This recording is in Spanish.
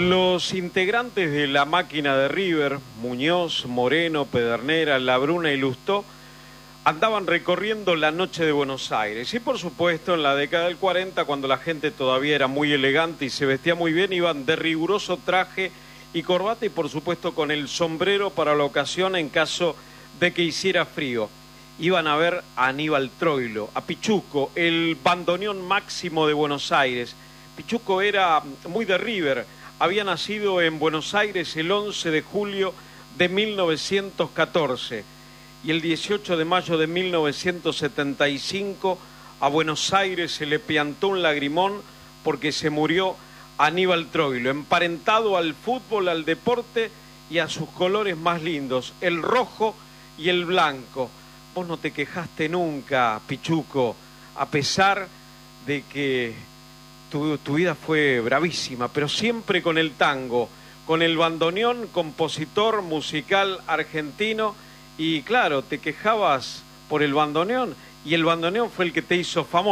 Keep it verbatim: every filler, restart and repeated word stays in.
Los integrantes de la máquina de River, Muñoz, Moreno, Pedernera, Labruna y Lustó, andaban recorriendo la noche de Buenos Aires. Y por supuesto, en la década del cuarenta, cuando la gente todavía era muy elegante y se vestía muy bien, iban de riguroso traje y corbata y por supuesto con el sombrero para la ocasión en caso de que hiciera frío. Iban a ver a Aníbal Troilo, a Pichuco, el bandoneón máximo de Buenos Aires. Pichuco era muy de River, había nacido en Buenos Aires el once de julio de mil novecientos catorce y el dieciocho de mayo de mil novecientos setenta y cinco a Buenos Aires se le piantó un lagrimón porque se murió Aníbal Troilo, emparentado al fútbol, al deporte y a sus colores más lindos, el rojo y el blanco. Vos no te quejaste nunca, Pichuco, a pesar de que tu, tu vida fue bravísima, pero siempre con el tango, con el bandoneón, compositor musical argentino, y claro, te quejabas por el bandoneón, y el bandoneón fue el que te hizo famoso.